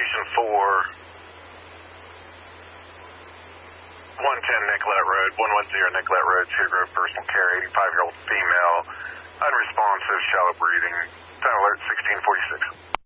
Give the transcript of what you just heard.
location for 110 Nicolette Road, 110 Nicolette Road, Cedar Grove, personal care, 85-year-old female, unresponsive, shallow breathing, time alert 1646.